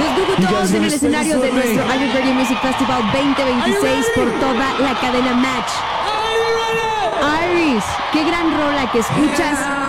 Los Goo Goo Dolls en el escenario de nuestro Are You Ready Music Festival 2026 por toda la cadena Match. Iris, qué gran rola que escuchas